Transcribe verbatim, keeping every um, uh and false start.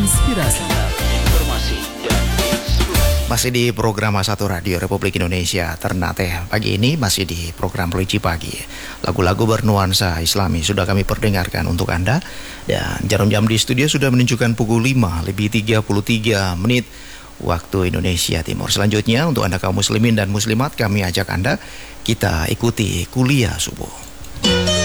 inspirasi. Informasi dan inspirasi. Masih di program satu Radio Republik Indonesia Ternate. Pagi ini masih di program Religi Pagi. Lagu-lagu bernuansa Islami sudah kami perdengarkan untuk Anda. Dan jarum jam di studio sudah menunjukkan pukul lima lebih tiga puluh tiga menit waktu Indonesia Timur. Selanjutnya untuk Anda kaum muslimin dan muslimat, kami ajak Anda kita ikuti kuliah subuh.